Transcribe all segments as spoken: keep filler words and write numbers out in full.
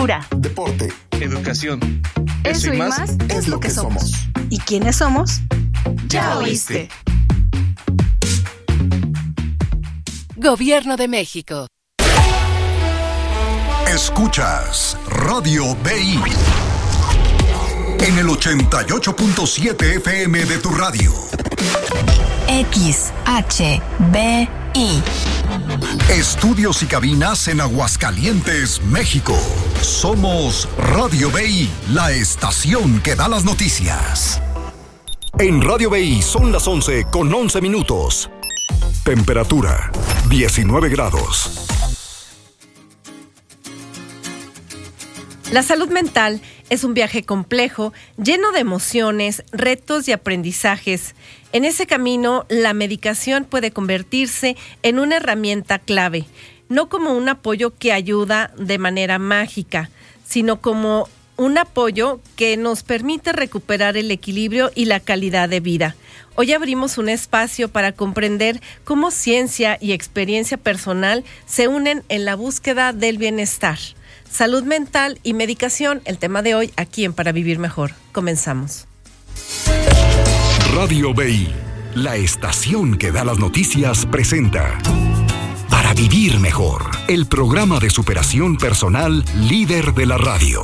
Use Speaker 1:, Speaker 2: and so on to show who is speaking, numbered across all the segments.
Speaker 1: cultura,
Speaker 2: deporte,
Speaker 3: educación.
Speaker 1: Eso, Eso y más, más
Speaker 2: es lo que somos.
Speaker 1: ¿Y quiénes somos?
Speaker 2: Ya oíste.
Speaker 4: Gobierno de México.
Speaker 5: Escuchas Radio B I en el ochenta y ocho punto siete F M de tu radio.
Speaker 6: X H B I.
Speaker 5: Estudios y cabinas en Aguascalientes, México. Somos Radio B I, la estación que da las noticias. En Radio B I son las once con once minutos. Temperatura diecinueve grados.
Speaker 7: La salud mental es un viaje complejo, lleno de emociones, retos y aprendizajes. En ese camino, la medicación puede convertirse en una herramienta clave, no como un apoyo que ayuda de manera mágica, sino como un apoyo que nos permite recuperar el equilibrio y la calidad de vida. Hoy abrimos un espacio para comprender cómo ciencia y experiencia personal se unen en la búsqueda del bienestar. Salud mental y medicación, el tema de hoy aquí en Para Vivir Mejor. Comenzamos.
Speaker 5: Radio B I, la estación que da las noticias, presenta Para Vivir Mejor, el programa de superación personal líder de la radio.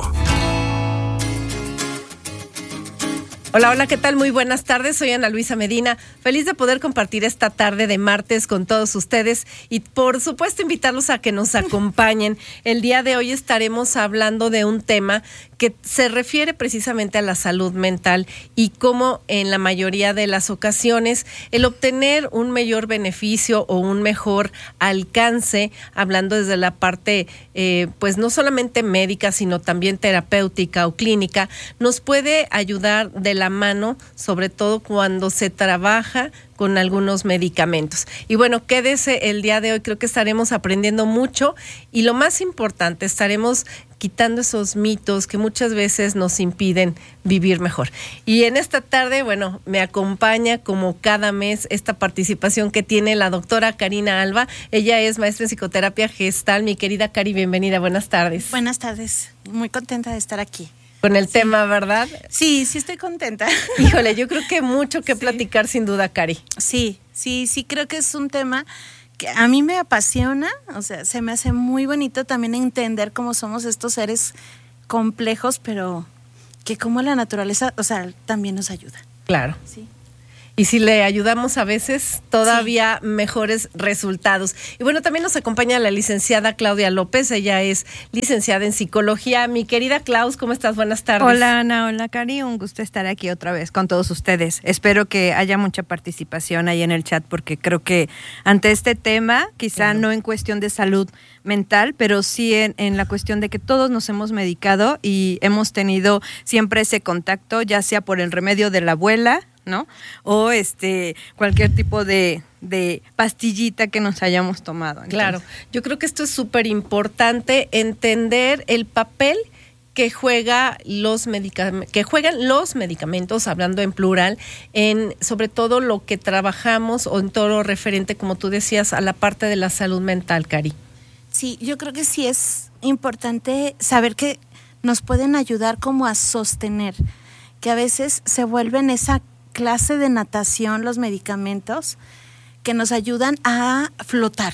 Speaker 7: Hola, hola, ¿qué tal? Muy buenas tardes, soy Ana Luisa Medina, feliz de poder compartir esta tarde de martes con todos ustedes y por supuesto invitarlos a que nos acompañen. El día de hoy estaremos hablando de un tema que se refiere precisamente a la salud mental y cómo en la mayoría de las ocasiones el obtener un mayor beneficio o un mejor alcance, hablando desde la parte eh, pues no solamente médica sino también terapéutica o clínica, nos puede ayudar de la mano, sobre todo cuando se trabaja con algunos medicamentos. Y bueno, quédese el día de hoy, creo que estaremos aprendiendo mucho y lo más importante, estaremos quitando esos mitos que muchas veces nos impiden vivir mejor. Y en esta tarde, bueno, me acompaña como cada mes esta participación que tiene la doctora Karina Alba. Ella es maestra en psicoterapia gestal. Mi querida Cari, bienvenida, buenas tardes.
Speaker 8: Buenas tardes, muy contenta de estar aquí.
Speaker 7: Con el
Speaker 8: sí.
Speaker 7: tema, ¿verdad?
Speaker 8: Sí, sí estoy contenta.
Speaker 7: Híjole, yo creo que mucho que sí. platicar sin duda, Cari.
Speaker 8: Sí, sí, sí creo que es un tema que a mí me apasiona, o sea, se me hace muy bonito también entender cómo somos estos seres complejos, pero que como la naturaleza, o sea, también nos ayuda.
Speaker 7: Claro.
Speaker 8: Sí.
Speaker 7: Y si le ayudamos a veces, todavía sí. mejores resultados. Y bueno, también nos acompaña la licenciada Claudia López. Ella es licenciada en psicología. Mi querida Klaus, ¿cómo estás? Buenas tardes.
Speaker 9: Hola, Ana. Hola, Cari. Un gusto estar aquí otra vez con todos ustedes. Espero que haya mucha participación ahí en el chat, porque creo que ante este tema, quizá claro. no en cuestión de salud mental, pero sí en, en la cuestión de que todos nos hemos medicado y hemos tenido siempre ese contacto, ya sea por el remedio de la abuela, ¿no? O este cualquier tipo de, de pastillita que nos hayamos tomado. Entonces.
Speaker 7: Claro, yo creo que esto es súper importante, entender el papel que juega los medicamentos, que juegan los medicamentos, hablando en plural, en sobre todo lo que trabajamos o en todo lo referente, como tú decías, a la parte de la salud mental, Cari.
Speaker 8: Sí, yo creo que sí es importante saber que nos pueden ayudar como a sostener, que a veces se vuelven esa clase de natación los medicamentos que nos ayudan a flotar.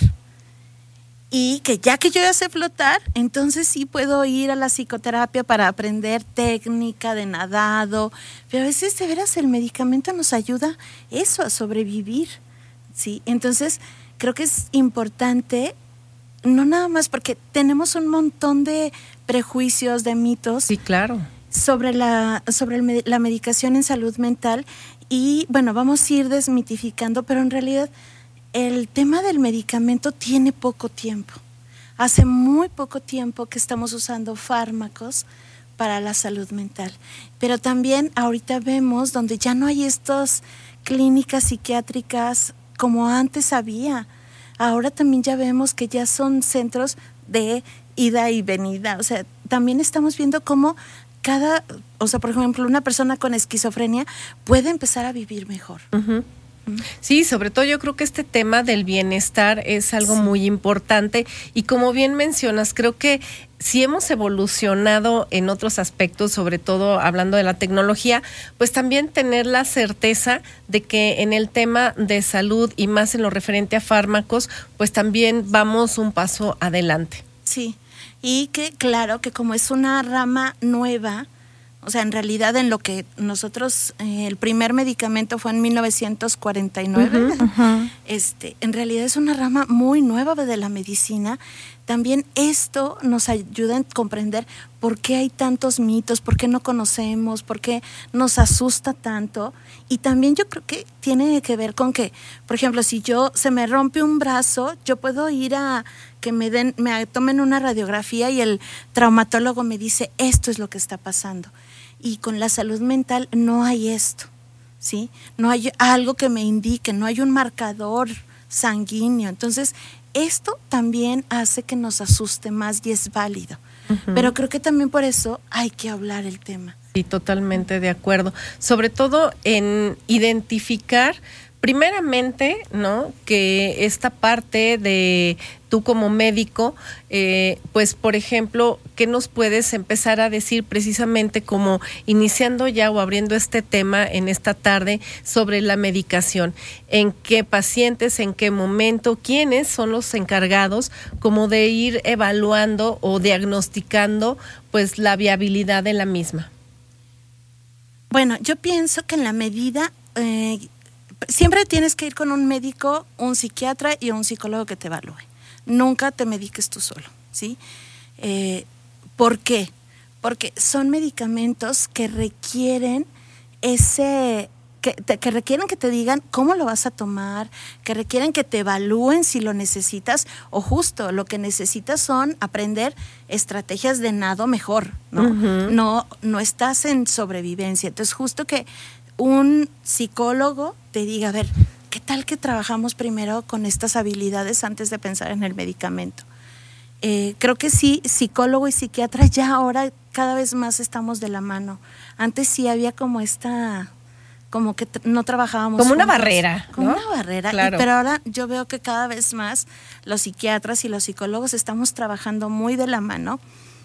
Speaker 8: Y que ya que yo ya sé flotar, entonces sí puedo ir a la psicoterapia para aprender técnica de nadado, pero a veces de veras el medicamento nos ayuda eso, a sobrevivir, ¿sí? Entonces creo que es importante, no nada más porque tenemos un montón de prejuicios, de mitos.
Speaker 7: Sí, claro. Sobre
Speaker 8: la sobre el, la medicación en salud mental y bueno, vamos a ir desmitificando, pero en realidad el tema del medicamento tiene poco tiempo. Hace muy poco tiempo que estamos usando fármacos para la salud mental, pero también ahorita vemos donde ya no hay estas clínicas psiquiátricas como antes había. Ahora también ya vemos que ya son centros de ida y venida, o sea, también estamos viendo cómo cada, o sea, por ejemplo, una persona con esquizofrenia puede empezar a vivir mejor.
Speaker 7: Uh-huh. Sí, sobre todo yo creo que este tema del bienestar es algo sí. muy importante y como bien mencionas, creo que si hemos evolucionado en otros aspectos, sobre todo hablando de la tecnología, pues también tener la certeza de que en el tema de salud y más en lo referente a fármacos, pues también vamos un paso adelante.
Speaker 8: Sí, y que claro que como es una rama nueva, o sea, en realidad en lo que nosotros, eh, el primer medicamento fue en mil novecientos cuarenta y nueve, uh-huh, uh-huh. Este, en realidad es una rama muy nueva de la medicina. También esto nos ayuda a comprender por qué hay tantos mitos, por qué no conocemos, por qué nos asusta tanto. Y también yo creo que tiene que ver con que, por ejemplo, si yo se me rompe un brazo, yo puedo ir a que me den, me tomen una radiografía y el traumatólogo me dice, esto es lo que está pasando. Y con la salud mental no hay esto, ¿sí? No hay algo que me indique, no hay un marcador sanguíneo. Entonces, esto también hace que nos asuste más y es válido. Uh-huh. Pero creo que también por eso hay que hablar el tema.
Speaker 7: Sí, totalmente de acuerdo. Sobre todo en identificar, primeramente, ¿no?, que esta parte de tú como médico, eh, pues, por ejemplo, ¿qué nos puedes empezar a decir precisamente como iniciando ya o abriendo este tema en esta tarde sobre la medicación? ¿En qué pacientes, en qué momento, quiénes son los encargados como de ir evaluando o diagnosticando, pues, la viabilidad de la misma?
Speaker 8: Bueno, yo pienso que en la medida, eh, siempre tienes que ir con un médico, un psiquiatra y un psicólogo que te evalúe. Nunca te mediques tú solo, ¿sí? Eh, ¿Por qué? Porque son medicamentos que requieren ese, que, te, que requieren que te digan cómo lo vas a tomar, que requieren que te evalúen si lo necesitas, o justo lo que necesitas son aprender estrategias de nado mejor, ¿no? Uh-huh. No, no estás en sobrevivencia. Entonces, justo que un psicólogo te diga, a ver, ¿qué tal que trabajamos primero con estas habilidades antes de pensar en el medicamento? Eh, creo que sí, psicólogo y psiquiatra ya ahora cada vez más estamos de la mano. Antes sí había como esta, como que t- no trabajábamos
Speaker 7: como
Speaker 8: juntos,
Speaker 7: una barrera,
Speaker 8: como
Speaker 7: ¿no?
Speaker 8: una barrera,
Speaker 7: Claro.
Speaker 8: y, pero ahora yo veo que cada vez más los psiquiatras y los psicólogos estamos trabajando muy de la mano.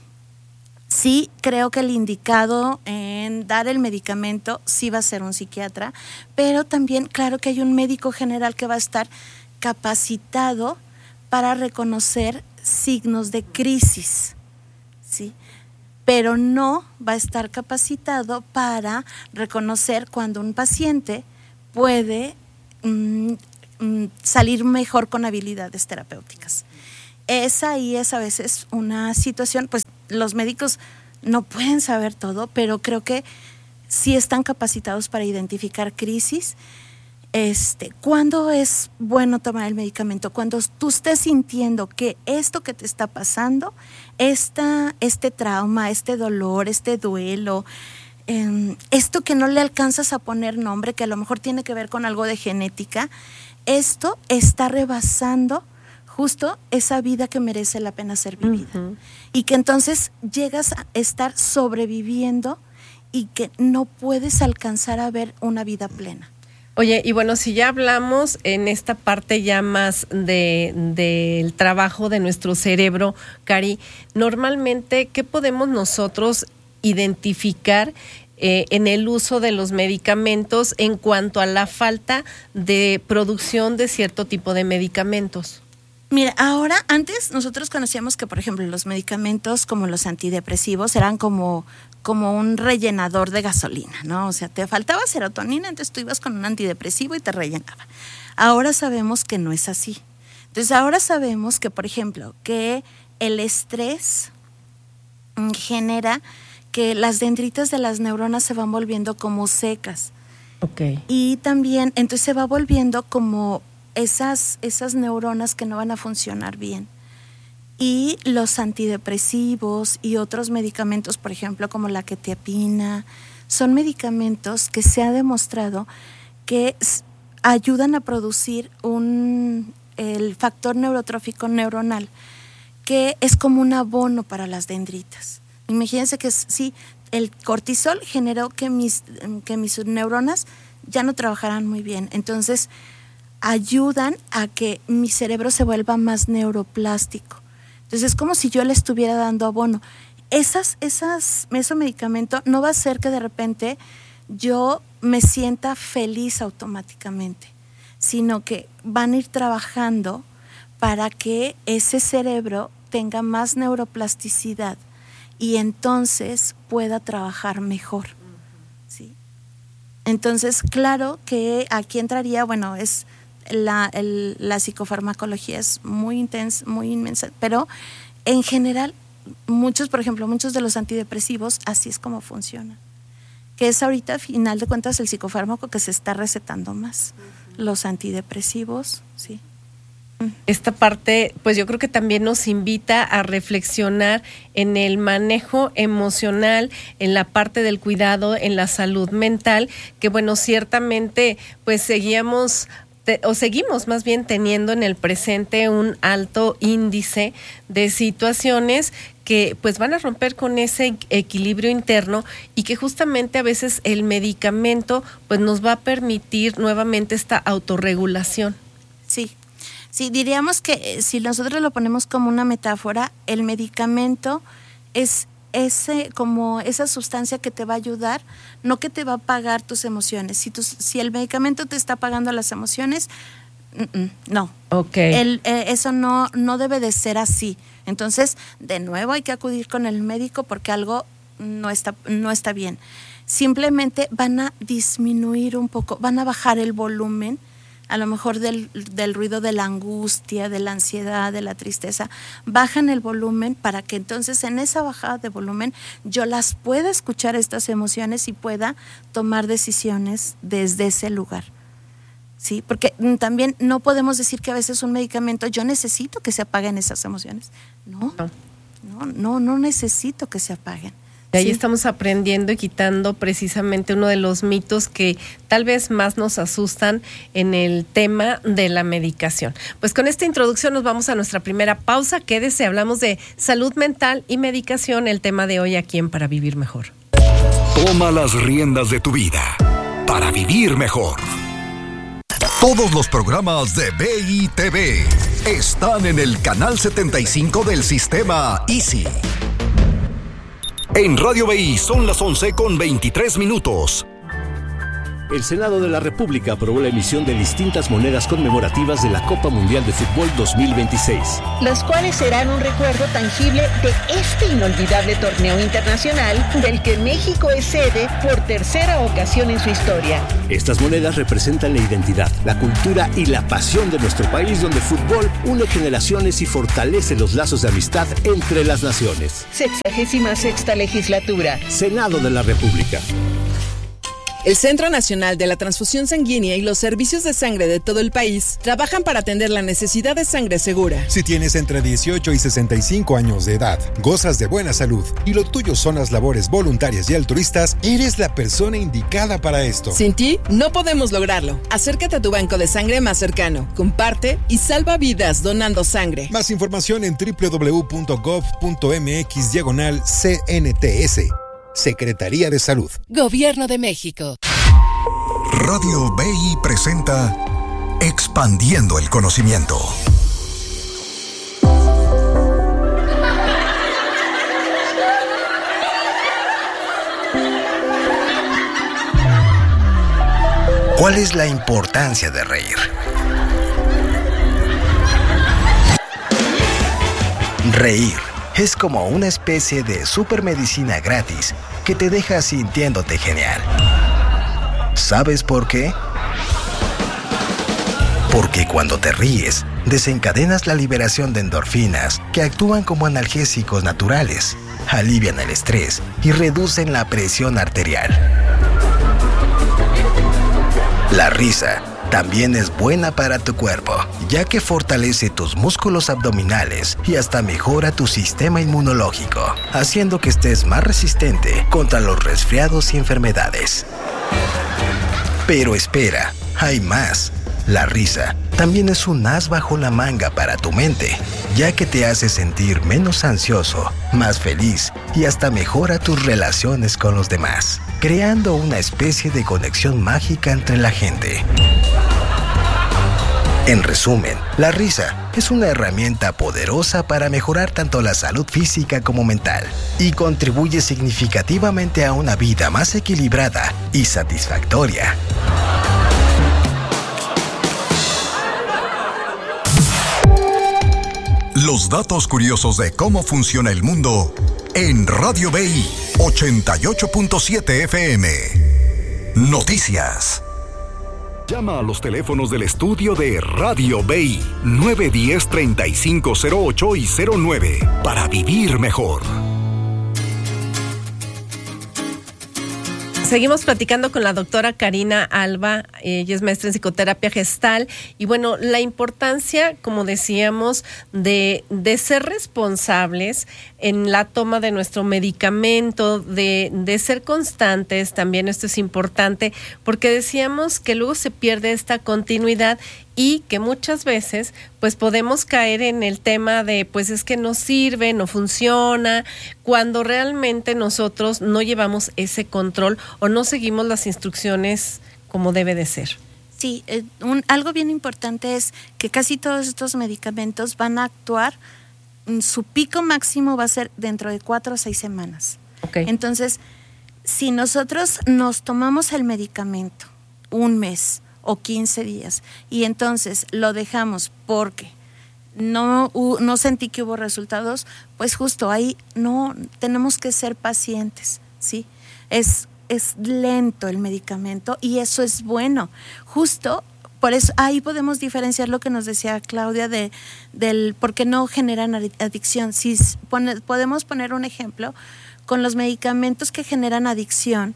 Speaker 8: Sí, creo que el indicado en dar el medicamento sí va a ser un psiquiatra, pero también claro que hay un médico general que va a estar capacitado para reconocer signos de crisis, ¿sí? Pero no va a estar capacitado para reconocer cuando un paciente puede mm, mm, salir mejor con habilidades terapéuticas. Esa ahí es a veces una situación, pues los médicos no pueden saber todo, pero creo que sí están capacitados para identificar crisis. Este, ¿cuándo es bueno tomar el medicamento? Cuando tú estés sintiendo que esto que te está pasando, esta, este trauma, este dolor, este duelo, eh, esto que no le alcanzas a poner nombre, que a lo mejor tiene que ver con algo de genética, esto está rebasando justo esa vida que merece la pena ser vivida. Uh-huh. Y que entonces llegas a estar sobreviviendo y que no puedes alcanzar a ver una vida plena.
Speaker 7: Oye, y bueno, si ya hablamos en esta parte ya más de del trabajo de nuestro cerebro, Cari, normalmente, ¿qué podemos nosotros identificar eh, en el uso de los medicamentos en cuanto a la falta de producción de cierto tipo de medicamentos?
Speaker 8: Mira, ahora, antes nosotros conocíamos que, por ejemplo, los medicamentos como los antidepresivos eran como, como un rellenador de gasolina, ¿no? O sea, te faltaba serotonina, entonces tú ibas con un antidepresivo y te rellenaba. Ahora sabemos que no es así. Entonces, ahora sabemos que, por ejemplo, que el estrés genera que las dendritas de las neuronas se van volviendo como secas.
Speaker 7: Okay.
Speaker 8: Y también, entonces se va volviendo como Esas, esas neuronas que no van a funcionar bien. Y los antidepresivos y otros medicamentos, por ejemplo, como la quetiapina, son medicamentos que se ha demostrado que ayudan a producir un, el factor neurotrófico neuronal, que es como un abono para las dendritas. Imagínense que sí, el cortisol generó que mis, que mis neuronas ya no trabajaran muy bien. Entonces, ayudan a que mi cerebro se vuelva más neuroplástico. Entonces es como si yo le estuviera dando abono. Esas, esas, ese medicamento no va a hacer que de repente yo me sienta feliz automáticamente, sino que van a ir trabajando para que ese cerebro tenga más neuroplasticidad y entonces pueda trabajar mejor. ¿Sí? Entonces, claro que aquí entraría, bueno, es la, el, la psicofarmacología es muy intensa, muy inmensa, pero en general, muchos, por ejemplo, muchos de los antidepresivos, así es como funcionan. Que es ahorita, a final de cuentas, el psicofármaco que se está recetando más. Uh-huh. Los antidepresivos, sí.
Speaker 7: Esta parte, pues yo creo que también nos invita a reflexionar en el manejo emocional, en la parte del cuidado, en la salud mental, que bueno, ciertamente pues seguíamos te, o seguimos más bien teniendo en el presente un alto índice de situaciones que pues van a romper con ese equilibrio interno y que justamente a veces el medicamento pues nos va a permitir nuevamente esta autorregulación.
Speaker 8: Sí. Sí, diríamos que si nosotros lo ponemos como una metáfora, el medicamento es ese, como esa sustancia que te va a ayudar, no que te va a pagar tus emociones. Si, tus, si el medicamento te está pagando las emociones, no.
Speaker 7: Okay.
Speaker 8: El, eh, eso no, no debe de ser así. Entonces, de nuevo hay que acudir con el médico porque algo no está, no está bien. Simplemente van a disminuir un poco, van a bajar el volumen, a lo mejor del, del ruido de la angustia, de la ansiedad, de la tristeza, bajan el volumen para que entonces en esa bajada de volumen yo las pueda escuchar estas emociones y pueda tomar decisiones desde ese lugar. Sí, porque también no podemos decir que a veces un medicamento, yo necesito que se apaguen esas emociones. No, no, no, no necesito que se apaguen.
Speaker 7: Y ahí
Speaker 8: sí.
Speaker 7: Estamos aprendiendo y quitando precisamente uno de los mitos que tal vez más nos asustan en el tema de la medicación. Pues con esta introducción nos vamos a nuestra primera pausa. Quédese, hablamos de salud mental y medicación, el tema de hoy aquí en Para Vivir Mejor.
Speaker 5: Toma las riendas de tu vida para vivir mejor. Todos los programas de B I T V están en el canal setenta y cinco del sistema Easy. En Radio B I son las once con veintitrés minutos.
Speaker 3: El Senado de la República aprobó la emisión de distintas monedas conmemorativas de la Copa Mundial de Fútbol dos mil veintiséis.
Speaker 4: Las cuales serán un recuerdo tangible de este inolvidable torneo internacional del que México es sede por tercera ocasión en su historia.
Speaker 3: Estas monedas representan la identidad, la cultura y la pasión de nuestro país, donde el fútbol une generaciones y fortalece los lazos de amistad entre las naciones.
Speaker 4: Sexagésima sexta legislatura.
Speaker 3: Senado de la República.
Speaker 10: El Centro Nacional de la Transfusión Sanguínea y los servicios de sangre de todo el país trabajan para atender la necesidad de sangre segura.
Speaker 11: Si tienes entre dieciocho y sesenta y cinco años de edad, gozas de buena salud y lo tuyo son las labores voluntarias y altruistas, eres la persona indicada para esto.
Speaker 10: Sin ti, no podemos lograrlo. Acércate a tu banco de sangre más cercano, comparte y salva vidas donando sangre.
Speaker 11: Más información en doble u doble u doble u punto gov punto m x diagonal C N T S. Secretaría de Salud.
Speaker 10: Gobierno de México.
Speaker 5: Radio B I presenta Expandiendo el Conocimiento. ¿Cuál es la importancia de reír? Reír es como una especie de supermedicina gratis que te deja sintiéndote genial. ¿Sabes por qué? Porque cuando te ríes, desencadenas la liberación de endorfinas que actúan como analgésicos naturales, alivian el estrés y reducen la presión arterial. La risa también es buena para tu cuerpo, ya que fortalece tus músculos abdominales y hasta mejora tu sistema inmunológico, haciendo que estés más resistente contra los resfriados y enfermedades. Pero espera, hay más. La risa también es un as bajo la manga para tu mente, ya que te hace sentir menos ansioso, más feliz y hasta mejora tus relaciones con los demás, creando una especie de conexión mágica entre la gente.
Speaker 12: En resumen, la risa es una herramienta poderosa para mejorar tanto la salud física como mental y contribuye significativamente a una vida más equilibrada y satisfactoria.
Speaker 5: Los datos curiosos de cómo funciona el mundo en Radio B I ochenta y ocho punto siete F M. Noticias. Llama a los teléfonos del estudio de Radio B I nueve uno cero, treinta y cinco cero ocho y cero nueve para vivir mejor.
Speaker 7: Seguimos platicando con la doctora Karina Alba, ella es maestra en psicoterapia gestal, y bueno, la importancia, como decíamos, de, de ser responsables en la toma de nuestro medicamento, de, de ser constantes, también esto es importante, porque decíamos que luego se pierde esta continuidad y que muchas veces pues podemos caer en el tema de pues es que no sirve, no funciona, cuando realmente nosotros no llevamos ese control o no seguimos las instrucciones como debe de ser.
Speaker 8: Sí, eh, un, algo bien importante es que casi todos estos medicamentos van a actuar, su pico máximo va a ser dentro de cuatro o seis semanas.
Speaker 7: Okay.
Speaker 8: Entonces, si nosotros nos tomamos el medicamento un mes o quince días y entonces lo dejamos porque no, no sentí que hubo resultados, pues justo ahí no tenemos que ser pacientes, ¿sí? Es, es lento el medicamento y eso es bueno. Justo por eso ahí podemos diferenciar lo que nos decía Claudia de del por qué no generan adicción. Si pone, podemos poner un ejemplo con los medicamentos que generan adicción,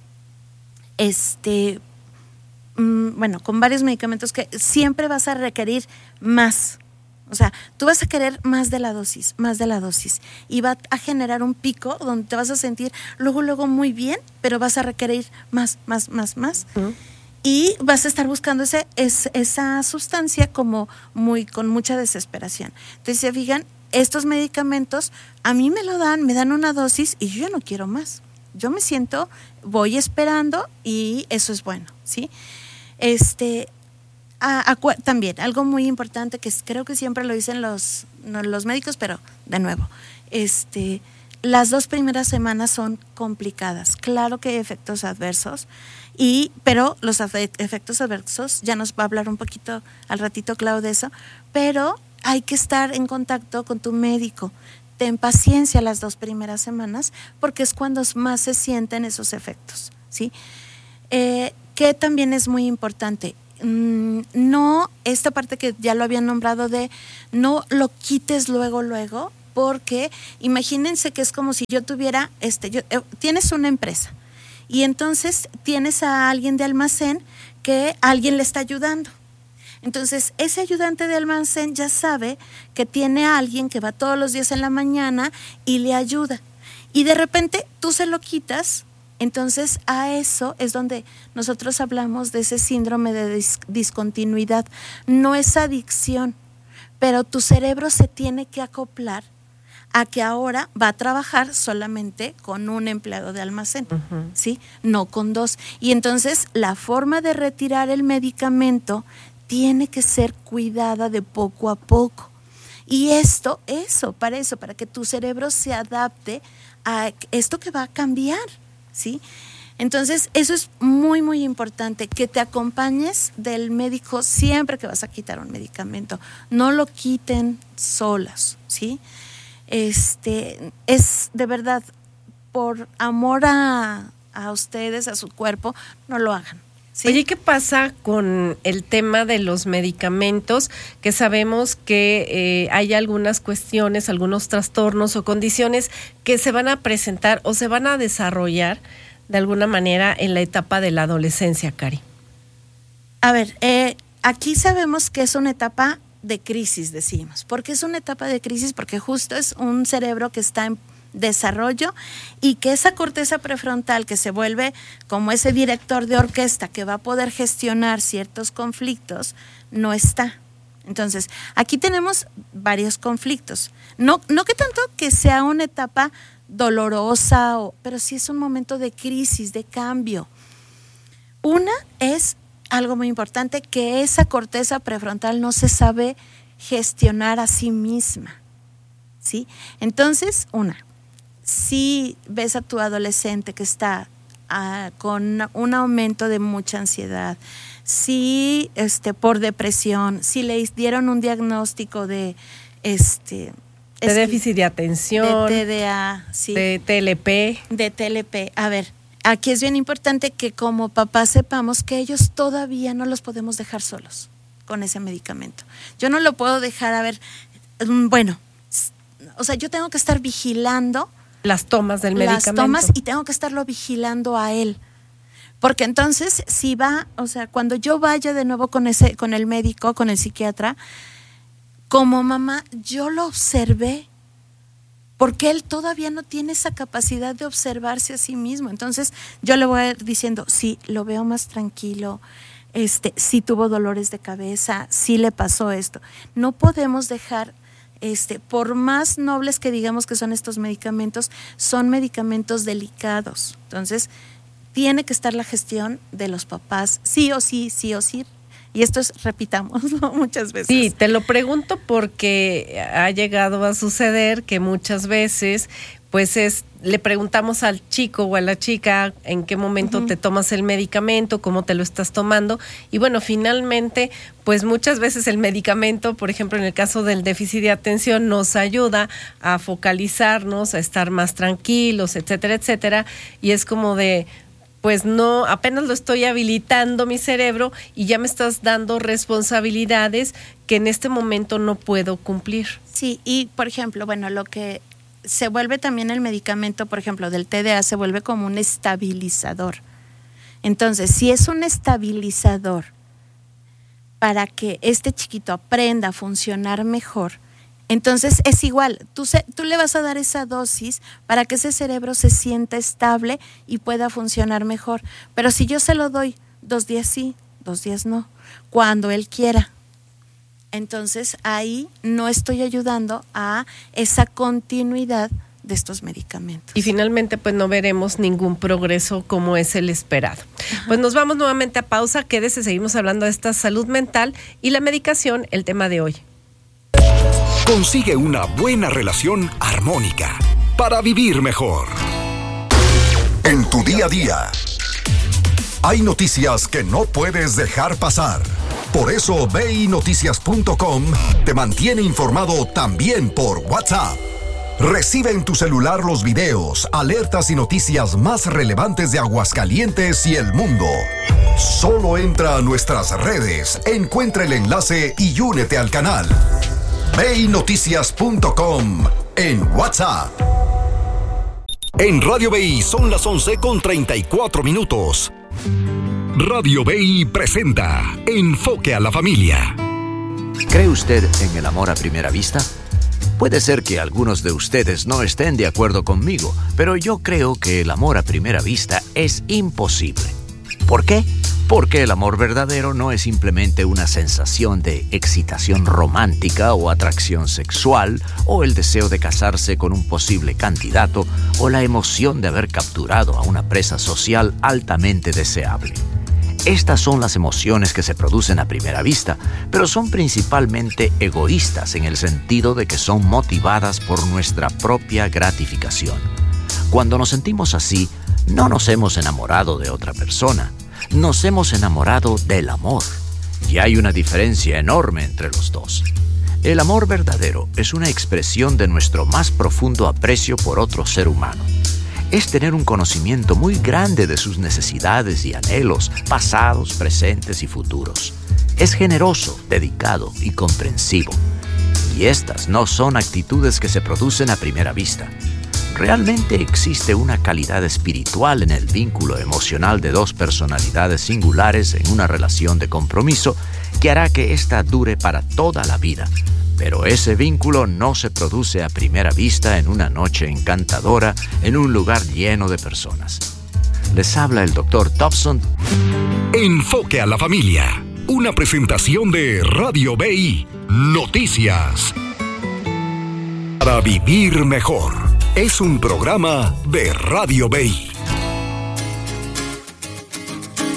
Speaker 8: este bueno, con varios medicamentos que siempre vas a requerir más. O sea, tú vas a querer más de la dosis, más de la dosis. Y va a generar un pico donde te vas a sentir luego, luego muy bien, pero vas a requerir más, más, más, más. Uh-huh. Y vas a estar buscando ese, es, esa sustancia como muy, con mucha desesperación. Entonces, se fijan, estos medicamentos a mí me lo dan, me dan una dosis y yo ya no quiero más. Yo me siento, voy esperando y eso es bueno, ¿sí? Este, a, a, también, algo muy importante que creo que siempre lo dicen los, no, los médicos, pero de nuevo, este, las dos primeras semanas son complicadas. Claro que hay efectos adversos, y, pero los efectos adversos, ya nos va a hablar un poquito al ratito Clau de eso, pero hay que estar en contacto con tu médico. Ten paciencia las dos primeras semanas porque es cuando más se sienten esos efectos, ¿sí? Eh, que también es muy importante, mm, no, esta parte que ya lo habían nombrado de no lo quites luego, luego, porque imagínense que es como si yo tuviera, este, yo, eh, tienes una empresa y entonces tienes a alguien de almacén que alguien le está ayudando. Entonces, ese ayudante de almacén ya sabe que tiene a alguien que va todos los días en la mañana y le ayuda. Y de repente tú se lo quitas, entonces a eso es donde nosotros hablamos de ese síndrome de dis- discontinuidad. No es adicción, pero tu cerebro se tiene que acoplar a que ahora va a trabajar solamente con un empleado de almacén, uh-huh. ¿sí? No con dos. Y entonces la forma de retirar el medicamento tiene que ser cuidada de poco a poco. Y esto, eso, para eso, para que tu cerebro se adapte a esto que va a cambiar, ¿sí? Entonces, eso es muy, muy importante, que te acompañes del médico siempre que vas a quitar un medicamento. No lo quiten solas, ¿sí? Este, es de verdad, por amor a, a ustedes, a su cuerpo, no lo hagan. ¿Sí?
Speaker 7: Oye, ¿qué pasa con el tema de los medicamentos? Que sabemos que eh, hay algunas cuestiones, algunos trastornos o condiciones que se van a presentar o se van a desarrollar de alguna manera en la etapa de la adolescencia, Cari.
Speaker 8: A ver, eh, aquí sabemos que es una etapa de crisis, decimos. ¿Por qué es una etapa de crisis? Porque justo es un cerebro que está en desarrollo y que esa corteza prefrontal que se vuelve como ese director de orquesta que va a poder gestionar ciertos conflictos, no está. Entonces, aquí tenemos varios conflictos. No, no que tanto que sea una etapa dolorosa, o, pero sí es un momento de crisis, de cambio. Una es algo muy importante, que esa corteza prefrontal no se sabe gestionar a sí misma, ¿sí? Entonces, una, si ves a tu adolescente que está uh, con un aumento de mucha ansiedad, si este, por depresión, si le dieron un diagnóstico de este
Speaker 7: de es, déficit de atención,
Speaker 8: de T D A, sí,
Speaker 7: de T L P,
Speaker 8: de T L P, a ver, aquí es bien importante que como papás sepamos que ellos todavía no los podemos dejar solos con ese medicamento. Yo no lo puedo dejar, a ver, bueno, o sea, yo tengo que estar vigilando
Speaker 7: las tomas del medicamento.
Speaker 8: Las tomas y tengo que estarlo vigilando a él. Porque entonces, si va, o sea, cuando yo vaya de nuevo con ese, con el médico, con el psiquiatra, como mamá, yo lo observé, porque él todavía no tiene esa capacidad de observarse a sí mismo. Entonces, yo le voy a ir diciendo, sí, lo veo más tranquilo, este, sí tuvo dolores de cabeza, sí le pasó esto. No podemos dejar, este, por más nobles que digamos que son estos medicamentos, son medicamentos delicados. Entonces, tiene que estar la gestión de los papás, sí o sí, sí o sí. Y esto es, repitamos, ¿no? Muchas veces.
Speaker 7: Sí, te lo pregunto porque ha llegado a suceder que muchas veces, pues es, le preguntamos al chico o a la chica en qué momento uh-huh. te tomas el medicamento, cómo te lo estás tomando. Y bueno, finalmente, pues muchas veces el medicamento, por ejemplo, en el caso del déficit de atención, nos ayuda a focalizarnos, a estar más tranquilos, etcétera, etcétera. Y es como de, pues no, apenas lo estoy habilitando mi cerebro y ya me estás dando responsabilidades que en este momento no puedo cumplir.
Speaker 8: Sí, y por ejemplo, bueno, lo que se vuelve también el medicamento, por ejemplo, del T D A, se vuelve como un estabilizador. Entonces, si es un estabilizador para que este chiquito aprenda a funcionar mejor, entonces es igual, tú, se, tú le vas a dar esa dosis para que ese cerebro se sienta estable y pueda funcionar mejor. Pero si yo se lo doy dos días sí, dos días no, cuando él quiera, entonces ahí no estoy ayudando a esa continuidad de estos medicamentos.
Speaker 7: Y finalmente pues no veremos ningún progreso como es el esperado. Ajá. Pues nos vamos nuevamente a pausa, quédese, seguimos hablando de esta salud mental y la medicación, el tema de hoy.
Speaker 5: Consigue una buena relación armónica para vivir mejor. En tu día a día, hay noticias que no puedes dejar pasar. Por eso ve y noticias punto com te mantiene informado también por WhatsApp. Recibe en tu celular los videos, alertas y noticias más relevantes de Aguascalientes y el mundo. Solo entra a nuestras redes, encuentra el enlace y únete al canal. ve y noticias punto com en WhatsApp. En Radio B I son las once con treinta y cuatro minutos. Radio B I presenta Enfoque a la Familia.
Speaker 13: ¿Cree usted en el amor a primera vista? Puede ser que algunos de ustedes no estén de acuerdo conmigo, pero yo creo que el amor a primera vista es imposible. ¿Por qué? Porque el amor verdadero no es simplemente una sensación de excitación romántica o atracción sexual, o el deseo de casarse con un posible candidato, o la emoción de haber capturado a una presa social altamente deseable. Estas son las emociones que se producen a primera vista, pero son principalmente egoístas en el sentido de que son motivadas por nuestra propia gratificación. Cuando nos sentimos así, no nos hemos enamorado de otra persona. Nos hemos enamorado del amor, y hay una diferencia enorme entre los dos. El amor verdadero es una expresión de nuestro más profundo aprecio por otro ser humano. Es tener un conocimiento muy grande de sus necesidades y anhelos, pasados, presentes y futuros. Es generoso, dedicado y comprensivo. Y estas no son actitudes que se producen a primera vista. Realmente existe una calidad espiritual en el vínculo emocional de dos personalidades singulares en una relación de compromiso que hará que ésta dure para toda la vida. Pero ese vínculo no se produce a primera vista en una noche encantadora en un lugar lleno de personas. Les habla el doctor Thompson.
Speaker 5: Enfoque a la familia. Una presentación de Radio B I. Noticias. Para vivir mejor. Es un programa de Radio B I.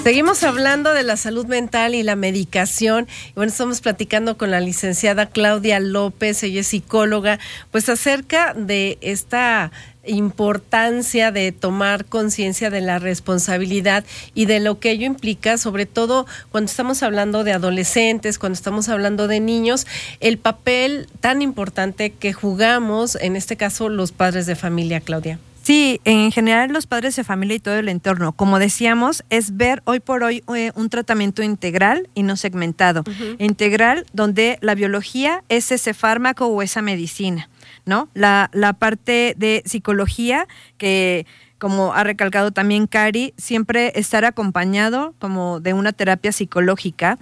Speaker 7: Seguimos hablando de la salud mental y la medicación. Y bueno, estamos platicando con la licenciada Claudia López, ella es psicóloga, pues acerca de esta importancia de tomar conciencia de la responsabilidad y de lo que ello implica, sobre todo cuando estamos hablando de adolescentes, cuando estamos hablando de niños, el papel tan importante que jugamos, en este caso, los padres de familia, Claudia.
Speaker 9: Sí, en general los padres de familia y todo el entorno, como decíamos, es ver hoy por hoy eh, un tratamiento integral y no segmentado. Uh-huh. Integral, donde la biología es ese fármaco o esa medicina, ¿no? La, la parte de psicología, que como ha recalcado también Cari, siempre estar acompañado como de una terapia psicológica.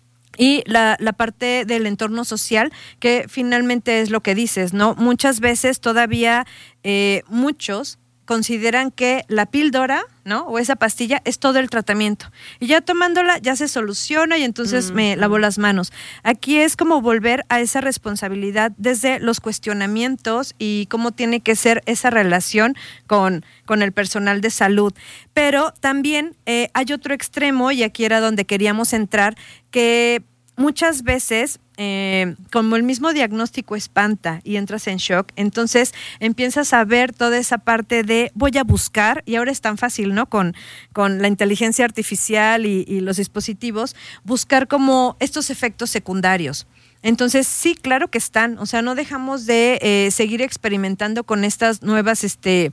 Speaker 9: Y la, la parte del entorno social, que finalmente es lo que dices, ¿no? Muchas veces todavía eh, muchos consideran que la píldora, ¿no? O esa pastilla es todo el tratamiento. Y ya tomándola ya se soluciona y entonces mm-hmm. me lavo las manos. Aquí es como volver a esa responsabilidad desde los cuestionamientos y cómo tiene que ser esa relación con, con el personal de salud. Pero también eh, hay otro extremo, y aquí era donde queríamos entrar, que muchas veces, eh, como el mismo diagnóstico espanta y entras en shock, entonces empiezas a ver toda esa parte de voy a buscar, y ahora es tan fácil, ¿no? Con, con la inteligencia artificial y, y los dispositivos, buscar como estos efectos secundarios. Entonces, sí, claro que están, o sea, no dejamos de eh, seguir experimentando con estas nuevas este,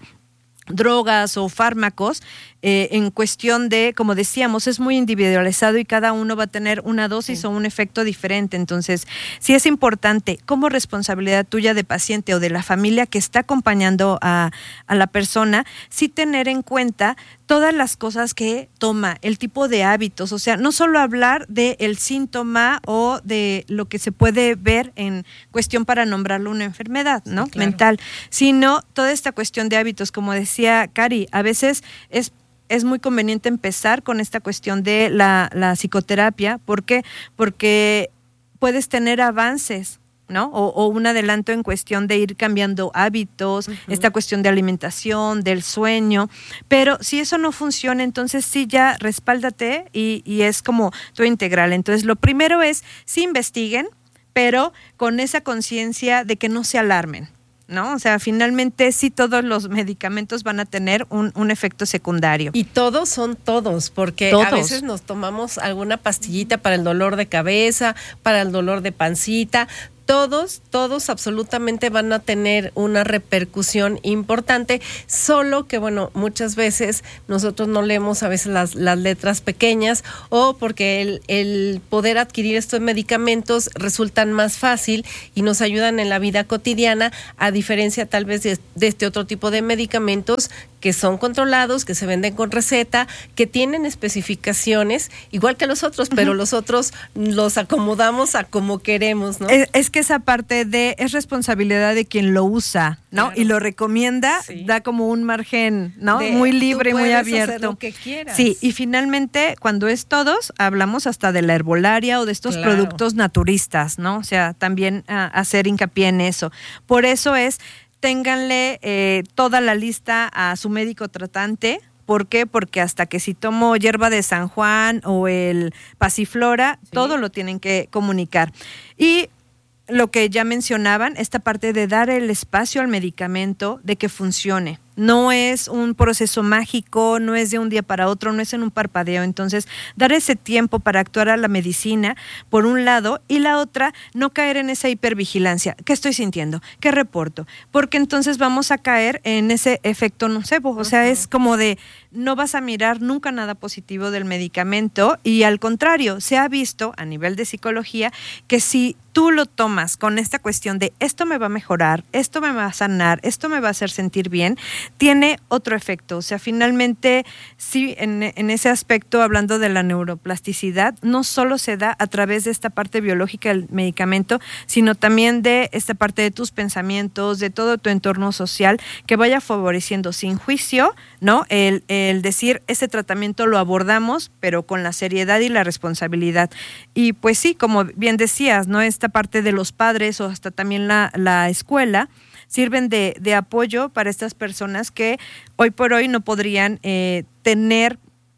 Speaker 9: drogas o fármacos, eh, en cuestión de, como decíamos, es muy individualizado y cada uno va a tener una dosis sí. o un efecto diferente. Entonces, sí es importante, como responsabilidad tuya de paciente o de la familia que está acompañando a, a la persona, sí tener en cuenta todas las cosas que toma, el tipo de hábitos, o sea, no solo hablar del síntoma o de lo que se puede ver en cuestión para nombrarlo una enfermedad, ¿no? Sí, claro. Mental, sino toda esta cuestión de hábitos, como decía Cari, a veces es es muy conveniente empezar con esta cuestión de la, la psicoterapia. ¿Por qué? Porque puedes tener avances, ¿no? O, o un adelanto en cuestión de ir cambiando hábitos, uh-huh. esta cuestión de alimentación, del sueño, pero si eso no funciona, entonces sí ya respáldate y, y es como todo integral. Entonces lo primero es, sí investiguen, pero con esa conciencia de que no se alarmen, ¿no? O sea, finalmente sí todos los medicamentos van a tener un, un efecto secundario.
Speaker 7: Y todos son todos, porque todos. A veces nos tomamos alguna pastillita para el dolor de cabeza, para el dolor de pancita. Todos, todos absolutamente van a tener una repercusión importante, solo que, bueno, muchas veces nosotros no leemos a veces las, las letras pequeñas, o porque el, el poder adquirir estos medicamentos resultan más fácil y nos ayudan en la vida cotidiana, a diferencia tal vez de, de este otro tipo de medicamentos que son controlados, que se venden con receta, que tienen especificaciones, igual que los otros, uh-huh. pero los otros los acomodamos a como queremos, ¿no?
Speaker 9: Es, es que esa parte de, es responsabilidad de quien lo usa, ¿no? Claro. Y lo recomienda, sí. da como un margen, ¿no? De, muy libre y muy abierto.
Speaker 7: Hacer lo que quieras.
Speaker 9: Sí, y finalmente, cuando es todos, hablamos hasta de la herbolaria o de estos claro. productos naturistas, ¿no? O sea, también uh, hacer hincapié en eso. Por eso es, ténganle eh, toda la lista a su médico tratante. ¿Por qué? Porque hasta que si tomo hierba de San Juan o el pasiflora, sí. todo lo tienen que comunicar. Y lo que ya mencionaban, esta parte de dar el espacio al medicamento, de que funcione. No es un proceso mágico, no es de un día para otro, no es en un parpadeo. Entonces, dar ese tiempo para actuar a la medicina, por un lado, y la otra, no caer en esa hipervigilancia. ¿Qué estoy sintiendo? ¿Qué reporto? Porque entonces vamos a caer en ese efecto nocebo. O sea, es como de, no vas a mirar nunca nada positivo del medicamento, y al contrario, se ha visto a nivel de psicología que si tú lo tomas con esta cuestión de esto me va a mejorar, esto me va a sanar, esto me va a hacer sentir bien, tiene otro efecto. O sea, finalmente, sí, en, en ese aspecto, hablando de la neuroplasticidad, no solo se da a través de esta parte biológica del medicamento, sino también de esta parte de tus pensamientos, de todo tu entorno social, que vaya favoreciendo sin juicio, ¿no? El, el decir, este tratamiento lo abordamos, pero con la seriedad y la responsabilidad. Y pues sí, como bien decías, ¿no? Esta parte de los padres o hasta también la, la escuela, sirven de, de apoyo para estas personas que hoy por hoy no podrían eh, tener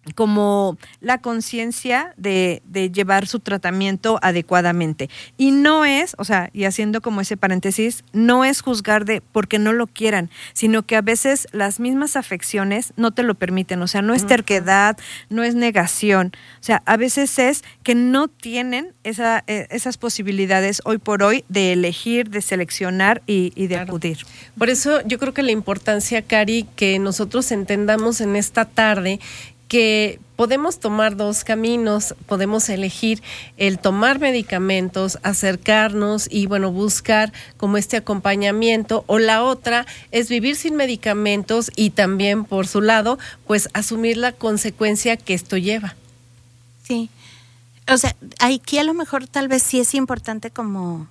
Speaker 9: como la conciencia de, de llevar su tratamiento adecuadamente. Y no es, o sea, y haciendo como ese paréntesis, no es juzgar de porque no lo quieran, sino que a veces las mismas afecciones no te lo permiten. O sea, no es terquedad, no es negación. O sea, a veces es que no tienen esa, eh, esas posibilidades hoy por hoy de elegir, de seleccionar y, y de claro. acudir.
Speaker 7: Por eso yo creo que la importancia, Cari, que nosotros entendamos en esta tarde que podemos tomar dos caminos, podemos elegir el tomar medicamentos, acercarnos y bueno, buscar como este acompañamiento, o la otra es vivir sin medicamentos y también por su lado, pues asumir la consecuencia que esto lleva.
Speaker 8: Sí, o sea, aquí a lo mejor tal vez sí es importante como,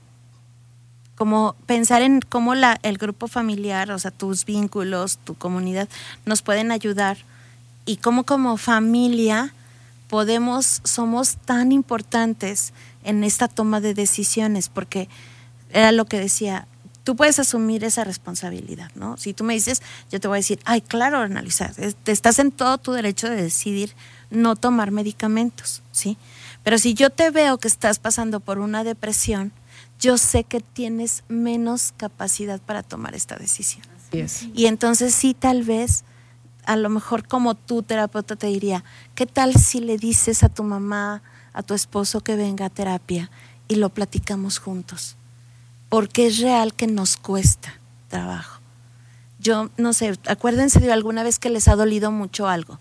Speaker 8: como pensar en cómo la, el grupo familiar, o sea, tus vínculos, tu comunidad nos pueden ayudar. Y cómo como familia podemos, somos tan importantes en esta toma de decisiones, porque era lo que decía, tú puedes asumir esa responsabilidad, ¿no? Si tú me dices, yo te voy a decir, ay, claro, Annalisa, estás en todo tu derecho de decidir no tomar medicamentos, ¿sí? Pero si yo te veo que estás pasando por una depresión, yo sé que tienes menos capacidad para tomar esta decisión.
Speaker 7: Así es.
Speaker 8: Y entonces sí, tal vez a lo mejor como tu terapeuta te diría, ¿qué tal si le dices a tu mamá, a tu esposo que venga a terapia y lo platicamos juntos? Porque es real que nos cuesta trabajo. Yo no sé, acuérdense de alguna vez que les ha dolido mucho algo,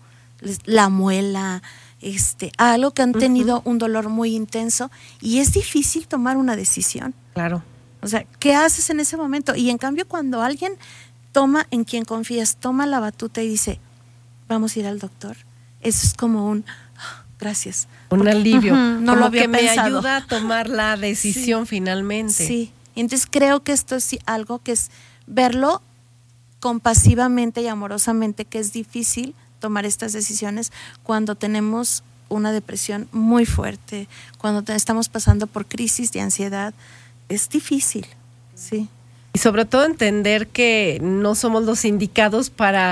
Speaker 8: la muela, este, algo que han tenido uh-huh. un dolor muy intenso y es difícil tomar una decisión.
Speaker 7: Claro.
Speaker 8: O sea, ¿qué haces en ese momento? Y en cambio cuando alguien toma en quien confías, toma la batuta y dice, vamos a ir al doctor. Eso es como un, oh, gracias.
Speaker 7: Un
Speaker 8: porque,
Speaker 7: alivio.
Speaker 8: Uh-huh, no
Speaker 7: como
Speaker 8: lo había
Speaker 7: que
Speaker 8: pensado.
Speaker 7: Me ayuda a tomar la decisión
Speaker 8: sí,
Speaker 7: finalmente.
Speaker 8: Sí, entonces creo que esto es algo que es verlo compasivamente y amorosamente, que es difícil tomar estas decisiones cuando tenemos una depresión muy fuerte, cuando te, estamos pasando por crisis de ansiedad. Es difícil, sí.
Speaker 7: Y sobre todo entender que no somos los indicados para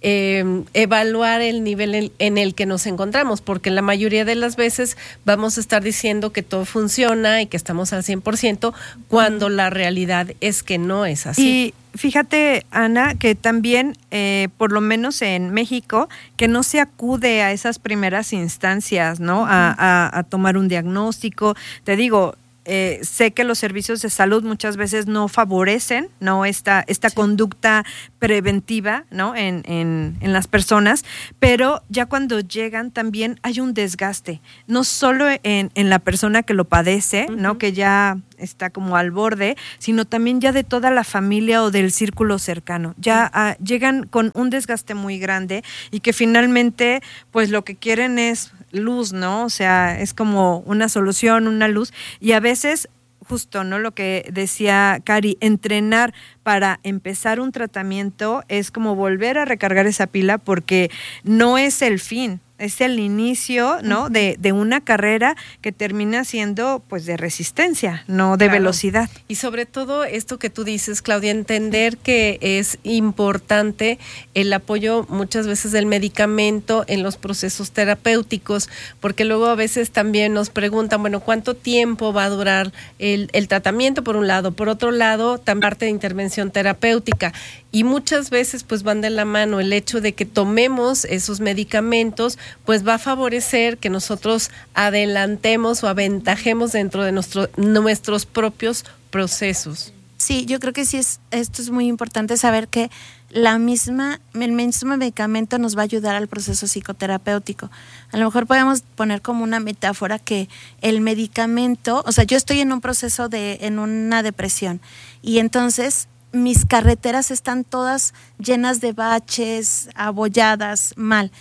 Speaker 7: eh, evaluar el nivel en, en el que nos encontramos, porque la mayoría de las veces vamos a estar diciendo que todo funciona y que estamos al cien por ciento, cuando la realidad es que no es así.
Speaker 9: Y fíjate, Ana, que también, eh, por lo menos en México, que no se acude a esas primeras instancias, ¿no? Uh-huh. a, a, a tomar un diagnóstico. Te digo, Eh, sé que los servicios de salud muchas veces no favorecen, ¿no? esta, esta sí. conducta preventiva, ¿no? en, en, en las personas, pero ya cuando llegan también hay un desgaste, no solo en, en la persona que lo padece, uh-huh. ¿no? que ya está como al borde, sino también ya de toda la familia o del círculo cercano. Ya uh, llegan con un desgaste muy grande y que finalmente pues lo que quieren es luz, ¿no? O sea, es como una solución, una luz, y a veces justo, ¿no? Lo que decía Cari, entrenar para empezar un tratamiento es como volver a recargar esa pila, porque no es el fin, es el inicio, ¿no? De, de una carrera que termina siendo pues de resistencia, no de claro. velocidad.
Speaker 7: Y sobre todo esto que tú dices, Claudia, entender que es importante el apoyo muchas veces del medicamento en los procesos terapéuticos, porque luego a veces también nos preguntan, bueno, ¿cuánto tiempo va a durar el, el tratamiento por un lado? Por otro lado, también parte de intervención terapéutica. Y muchas veces pues van de la mano. El hecho de que tomemos esos medicamentos pues va a favorecer que nosotros adelantemos o aventajemos dentro de nuestro, nuestros propios procesos.
Speaker 8: Sí, yo creo que sí es, esto es muy importante saber que la misma, el mismo medicamento nos va a ayudar al proceso psicoterapéutico. A lo mejor podemos poner como una metáfora que el medicamento, o sea, yo estoy en un proceso de, en una depresión, y entonces mis carreteras están todas llenas de baches, abolladas, mal.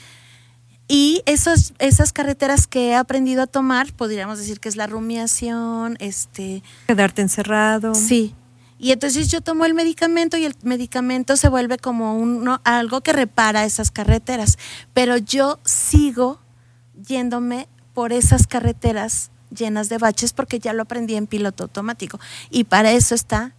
Speaker 8: Y esos, esas carreteras que he aprendido a tomar, podríamos decir que es la rumiación, este...
Speaker 9: quedarte encerrado.
Speaker 8: Sí. Y entonces yo tomo el medicamento y el medicamento se vuelve como uno, algo que repara esas carreteras. Pero yo sigo yéndome por esas carreteras llenas de baches porque ya lo aprendí en piloto automático. Y para eso está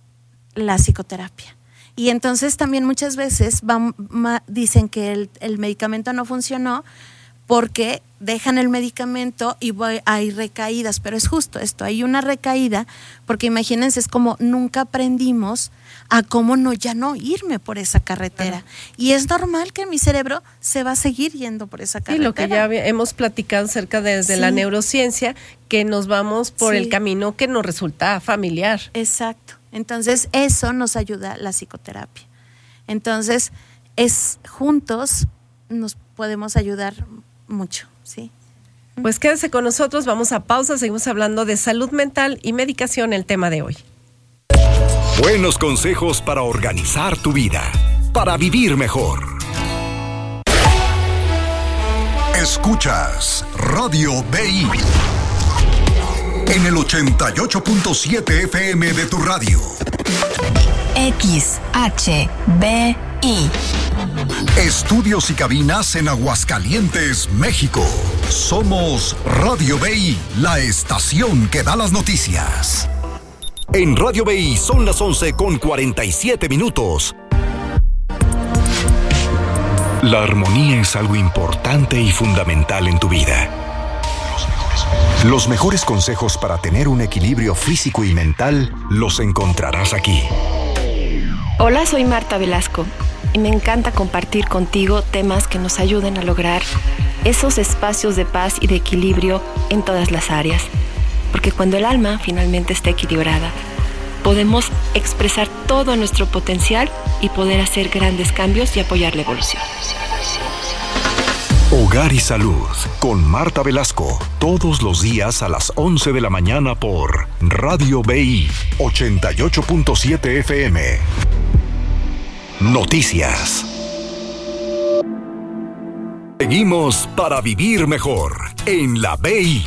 Speaker 8: la psicoterapia. Y entonces también muchas veces van, ma, dicen que el, el medicamento no funcionó porque dejan el medicamento y voy, hay recaídas, pero es justo esto, hay una recaída, porque imagínense, es como nunca aprendimos a cómo no ya no irme por esa carretera. Ajá. Y es normal que mi cerebro se va a seguir yendo por esa carretera.
Speaker 7: Y lo que ya hemos platicado acerca desde sí. la neurociencia, que nos vamos por sí. el camino que nos resulta familiar.
Speaker 8: Exacto. Entonces, eso nos ayuda la psicoterapia. Entonces, es juntos nos podemos ayudar mucho, ¿sí?
Speaker 7: Pues quédese con nosotros, vamos a pausa, seguimos hablando de salud mental y medicación, el tema de hoy.
Speaker 5: Buenos consejos para organizar tu vida, para vivir mejor. Escuchas Radio B I en el ochenta y ocho punto siete F M de tu radio.
Speaker 6: X H B I.
Speaker 5: Estudios y cabinas en Aguascalientes, México. Somos Radio B I, la estación que da las noticias. En Radio B I son las once con cuarenta y siete minutos. La armonía es algo importante y fundamental en tu vida. Los mejores consejos para tener un equilibrio físico y mental los encontrarás aquí.
Speaker 14: Hola, soy Marta Velasco y me encanta compartir contigo temas que nos ayuden a lograr esos espacios de paz y de equilibrio en todas las áreas. Porque cuando el alma finalmente está equilibrada, podemos expresar todo nuestro potencial y poder hacer grandes cambios y apoyar la evolución.
Speaker 5: Hogar y Salud con Marta Velasco, todos los días a las once de la mañana por Radio B I ochenta y ocho punto siete F M. Noticias. Seguimos para vivir mejor en la B I.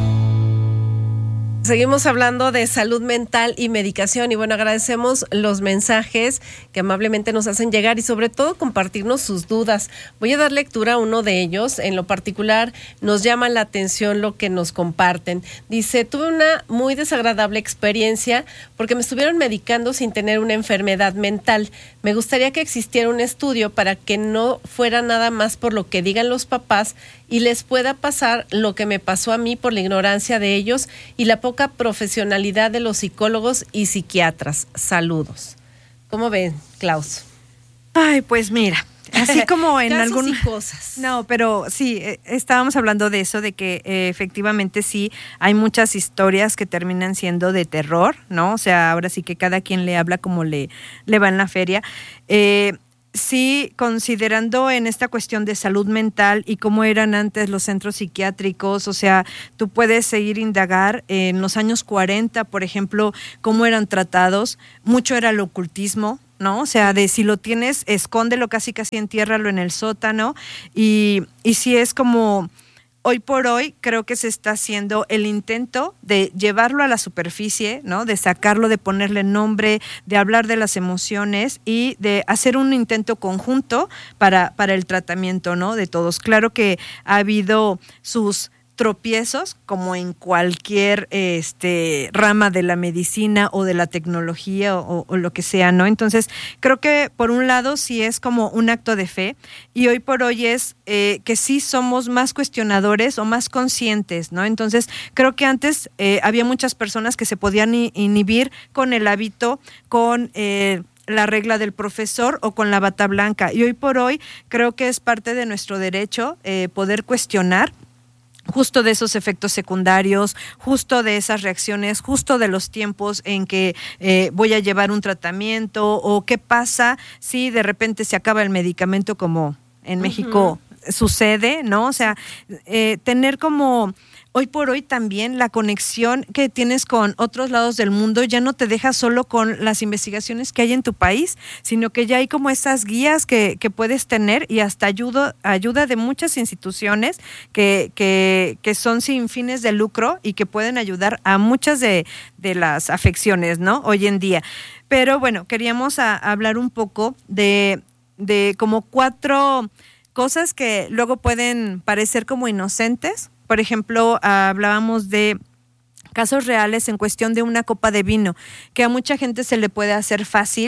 Speaker 7: Seguimos hablando de salud mental y medicación y bueno, agradecemos los mensajes que amablemente nos hacen llegar y sobre todo compartirnos sus dudas. Voy a dar lectura a uno de ellos. En lo particular nos llama la atención lo que nos comparten. Dice, tuve una muy desagradable experiencia porque me estuvieron medicando sin tener una enfermedad mental. Me gustaría que existiera un estudio para que no fuera nada más por lo que digan los papás y les pueda pasar lo que me pasó a mí por la ignorancia de ellos y la poca profesionalidad de los psicólogos y psiquiatras. Saludos. ¿Cómo ven, Klaus?
Speaker 9: Ay, pues mira, así como en algún...
Speaker 7: y cosas.
Speaker 9: No, pero sí, eh, estábamos hablando de eso, de que eh, efectivamente sí, hay muchas historias que terminan siendo de terror, ¿no? O sea, ahora sí que cada quien le habla como le, le va en la feria. Eh, Sí, considerando en esta cuestión de salud mental y cómo eran antes los centros psiquiátricos, o sea, tú puedes seguir indagar en los años cuarenta, por ejemplo, cómo eran tratados, mucho era el ocultismo, ¿no? O sea, de si lo tienes, escóndelo, casi casi entiérralo en el sótano, y, y si es como... Hoy por hoy creo que se está haciendo el intento de llevarlo a la superficie, ¿no? De sacarlo, de ponerle nombre, de hablar de las emociones y de hacer un intento conjunto para, para el tratamiento, ¿no? De todos. Claro que ha habido sus tropiezos, como en cualquier este, rama de la medicina o de la tecnología o, o lo que sea, ¿no? Entonces, creo que por un lado sí es como un acto de fe y hoy por hoy es eh, que sí somos más cuestionadores o más conscientes, ¿no? Entonces, creo que antes eh, había muchas personas que se podían inhibir con el hábito, con... Eh, la regla del profesor o con la bata blanca. Y hoy por hoy creo que es parte de nuestro derecho eh, poder cuestionar justo de esos efectos secundarios, justo de esas reacciones, justo de los tiempos en que eh, voy a llevar un tratamiento o qué pasa si de repente se acaba el medicamento como en México uh-huh. sucede, ¿no? O sea, eh, tener como... Hoy por hoy también la conexión que tienes con otros lados del mundo ya no te deja solo con las investigaciones que hay en tu país, sino que ya hay como esas guías que, que puedes tener y hasta ayuda, ayuda de muchas instituciones que, que, que son sin fines de lucro y que pueden ayudar a muchas de, de las afecciones, ¿no? Hoy en día. Pero bueno, queríamos a, hablar un poco de, de como cuatro cosas que luego pueden parecer como inocentes. Por ejemplo, hablábamos de casos reales en cuestión de una copa de vino, que a mucha gente se le puede hacer fácil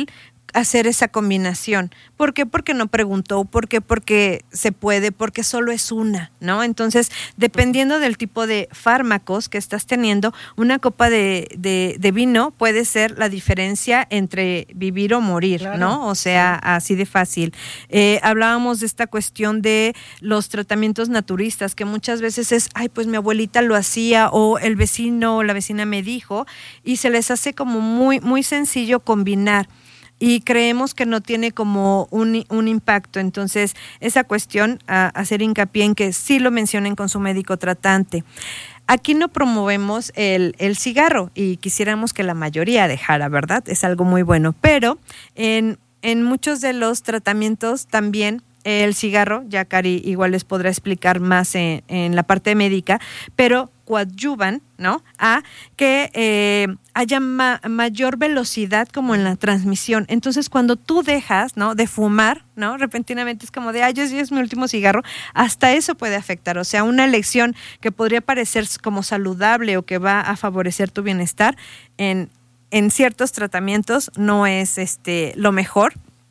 Speaker 9: hacer esa combinación. ¿Por qué? Porque no preguntó, ¿por qué? Porque se puede, porque solo es una, ¿no? Entonces, dependiendo del tipo de fármacos que estás teniendo, una copa de, de, de vino puede ser la diferencia entre vivir o morir, claro, ¿no? O sea, sí, así de fácil. Eh, hablábamos de esta cuestión de los tratamientos naturistas, que muchas veces es, ay, pues mi abuelita lo hacía, o el vecino o la vecina me dijo, y se les hace como muy, muy sencillo combinar. Y creemos que no tiene como un, un impacto. Entonces, esa cuestión, a, hacer hincapié en que sí lo mencionen con su médico tratante. Aquí no promovemos el, el cigarro y quisiéramos que la mayoría dejara, ¿verdad? Es algo muy bueno. Pero en, en muchos de los tratamientos también el cigarro, ya Cari igual les podrá explicar más en, en la parte médica, pero coadyuvan, ¿no?, a que eh, haya ma- mayor velocidad como en la transmisión. Entonces, cuando tú dejas, ¿no?, de fumar, ¿no?, repentinamente es como de, ay, es, es mi último cigarro, hasta eso puede afectar. O sea, una elección que podría parecer como saludable o que va a favorecer tu bienestar, en, en ciertos tratamientos no es este lo mejor.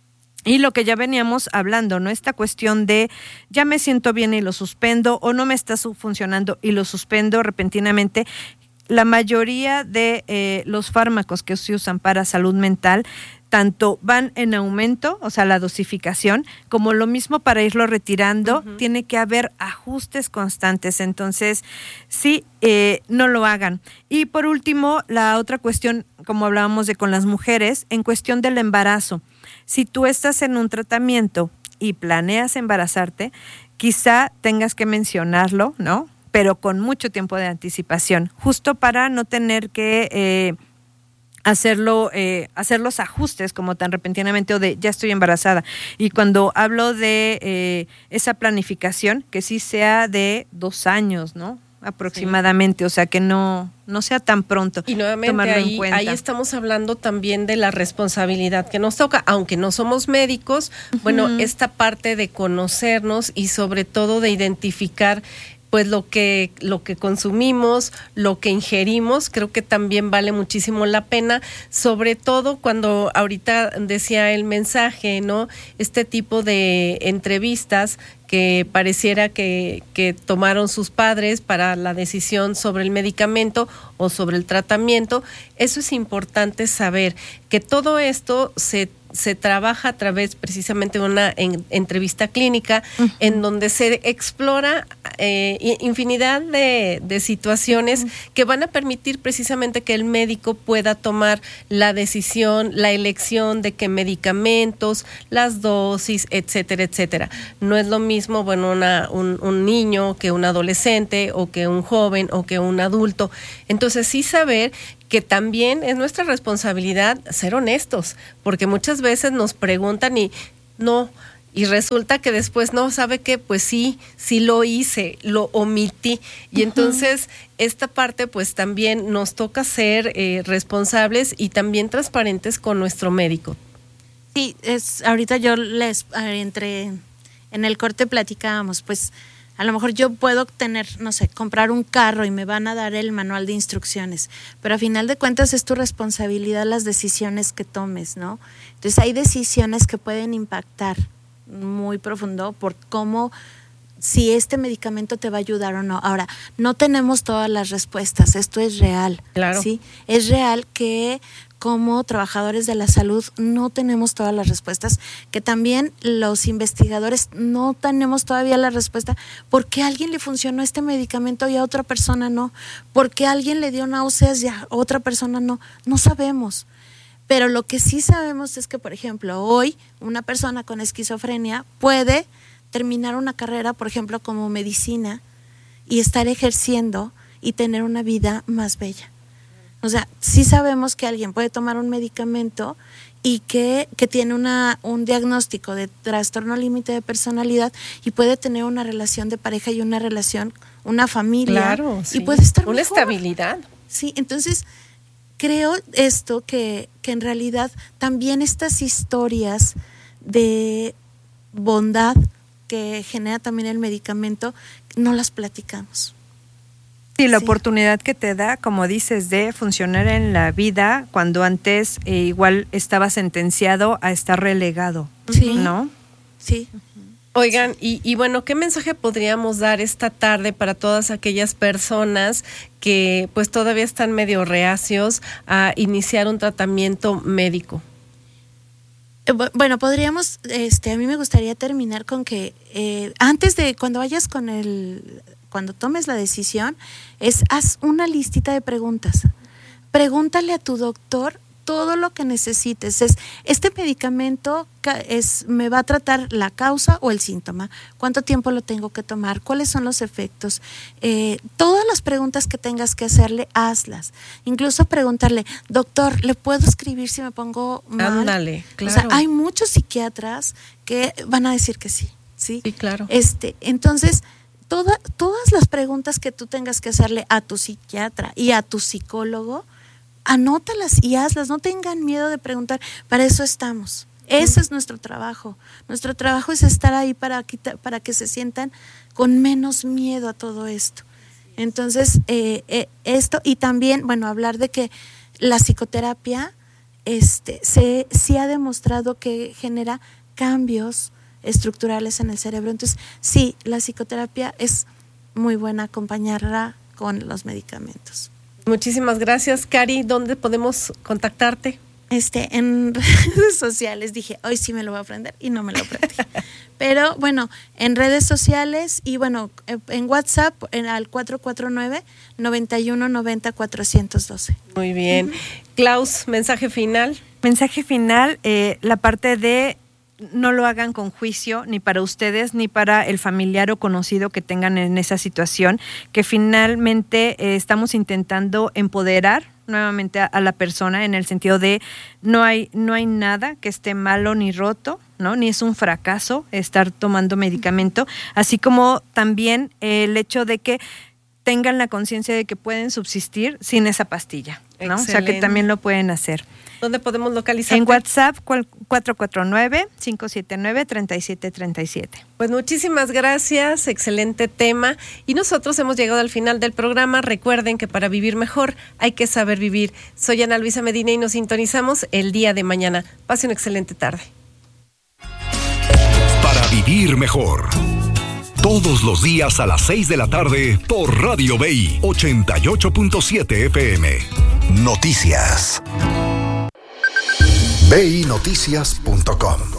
Speaker 9: Y lo que ya veníamos hablando, ¿no? Esta cuestión de ya me siento bien y lo suspendo, o no me está funcionando y lo suspendo repentinamente. La mayoría de eh, los fármacos que se usan para salud mental, tanto van en aumento, o sea, la dosificación, como lo mismo para irlo retirando, uh-huh. Tiene que haber ajustes constantes. Entonces, sí, eh, no lo hagan. Y por último, la otra cuestión, como hablábamos de con las mujeres, en cuestión del embarazo. Si tú estás en un tratamiento y planeas embarazarte, quizá tengas que mencionarlo, ¿no?, pero con mucho tiempo de anticipación, justo para no tener que eh, hacerlo, eh, hacer los ajustes como tan repentinamente, o de ya estoy embarazada. Y cuando hablo de eh, esa planificación, que sí sea de dos años, ¿no?, aproximadamente, sí. O sea, que no, no sea tan pronto.
Speaker 7: Y nuevamente ahí, ahí estamos hablando también de la responsabilidad que nos toca, aunque no somos médicos, uh-huh. Bueno, esta parte de conocernos y sobre todo de identificar pues lo que lo que consumimos, lo que ingerimos, creo que también vale muchísimo la pena, sobre todo cuando ahorita decía el mensaje, ¿no?, este tipo de entrevistas que pareciera que, que tomaron sus padres para la decisión sobre el medicamento o sobre el tratamiento. Eso es importante saber, que todo esto se se trabaja a través precisamente de una en, entrevista clínica, uh-huh. En donde se explora eh, infinidad de, de situaciones uh-huh. que van a permitir precisamente que el médico pueda tomar la decisión, la elección de qué medicamentos, las dosis, etcétera, etcétera. No es lo mismo, bueno, una, un, un niño que un adolescente o que un joven o que un adulto. Entonces, sí saber que también es nuestra responsabilidad ser honestos, porque muchas veces nos preguntan y no, y resulta que después no, ¿sabe qué? Pues sí, sí lo hice, lo omití. Y uh-huh. Entonces esta parte pues también nos toca ser eh, responsables y también transparentes con nuestro médico.
Speaker 8: Sí, es ahorita yo les entre en el corte platicábamos, pues a lo mejor yo puedo tener, no sé, comprar un carro y me van a dar el manual de instrucciones, pero a final de cuentas es tu responsabilidad las decisiones que tomes, ¿no? Entonces hay decisiones que pueden impactar muy profundo por cómo, si este medicamento te va a ayudar o no. Ahora, no tenemos todas las respuestas, esto es real,
Speaker 7: claro.
Speaker 8: ¿Sí? Es real que como trabajadores de la salud no tenemos todas las respuestas, que también los investigadores no tenemos todavía la respuesta. ¿Por qué a alguien le funcionó este medicamento y a otra persona no? ¿Por qué a alguien le dio náuseas y a otra persona no? No sabemos. Pero lo que sí sabemos es que, por ejemplo, hoy una persona con esquizofrenia puede terminar una carrera, por ejemplo, como medicina, y estar ejerciendo y tener una vida más bella. O sea, sí sabemos que alguien puede tomar un medicamento y que, que tiene una, un diagnóstico de trastorno límite de personalidad y puede tener una relación de pareja y una relación, una familia.
Speaker 7: Claro, sí.
Speaker 8: Y puede estar
Speaker 7: una
Speaker 8: mejor.
Speaker 7: Estabilidad.
Speaker 8: Sí, entonces creo esto que, que en realidad también estas historias de bondad que genera también el medicamento no las platicamos.
Speaker 9: Sí, la sí. oportunidad que te da, como dices, de funcionar en la vida cuando antes eh, igual estaba sentenciado a estar relegado, sí. ¿no?
Speaker 8: Sí.
Speaker 7: Oigan, y, y bueno, ¿qué mensaje podríamos dar esta tarde para todas aquellas personas que pues todavía están medio reacios a iniciar un tratamiento médico?
Speaker 8: Bueno, podríamos, este, a mí me gustaría terminar con que eh, antes de cuando vayas con el, cuando tomes la decisión, es haz una listita de preguntas. Pregúntale a tu doctor todo lo que necesites. Es, este medicamento es, me va a tratar la causa o el síntoma. ¿Cuánto tiempo lo tengo que tomar? ¿Cuáles son los efectos? Eh, todas las preguntas que tengas que hacerle, hazlas. Incluso preguntarle, doctor, ¿le puedo escribir si me pongo mal?
Speaker 7: Ándale, claro.
Speaker 8: O sea, hay muchos psiquiatras que van a decir que sí. Sí,
Speaker 7: sí claro.
Speaker 8: Este, entonces, toda, todas las preguntas que tú tengas que hacerle a tu psiquiatra y a tu psicólogo, anótalas y hazlas, no tengan miedo de preguntar, para eso estamos. Ese es nuestro trabajo. Nuestro trabajo es estar ahí para, para que se sientan con menos miedo a todo esto. Entonces, eh, eh, esto, y también, bueno, hablar de que la psicoterapia este, se, sí ha demostrado que genera cambios estructurales en el cerebro. Entonces, sí, la psicoterapia es muy buena acompañarla con los medicamentos.
Speaker 7: Muchísimas gracias, Cari. ¿Dónde podemos contactarte?
Speaker 8: Este, en redes sociales. Dije, hoy sí me lo voy a aprender y no me lo aprendí. Pero bueno, en redes sociales y bueno, en WhatsApp en, al cuatro cuatro nueve, nueve uno nueve cero, cuatro uno dos.
Speaker 7: Muy bien. Uh-huh. Klaus, mensaje final.
Speaker 9: Mensaje final, eh, la parte de no lo hagan con juicio, ni para ustedes, ni para el familiar o conocido que tengan en esa situación, que finalmente eh, estamos intentando empoderar nuevamente a, a la persona en el sentido de no hay, no hay nada que esté malo ni roto, ¿no? Ni es un fracaso estar tomando medicamento, así como también eh, el hecho de que tengan la conciencia de que pueden subsistir sin esa pastilla, ¿no? O sea que también lo pueden hacer.
Speaker 7: ¿Dónde podemos localizar?
Speaker 9: En WhatsApp cuatro cuatro nueve, cinco siete nueve, tres siete tres siete.
Speaker 7: Pues muchísimas gracias, excelente tema. Y nosotros hemos llegado al final del programa. Recuerden que para vivir mejor hay que saber vivir. Soy Ana Luisa Medina y nos sintonizamos el día de mañana. Pase una excelente tarde.
Speaker 5: Para vivir mejor. Todos los días a las seis de la tarde por Radio B I ochenta y ocho punto siete F M. Noticias. B I noticias punto com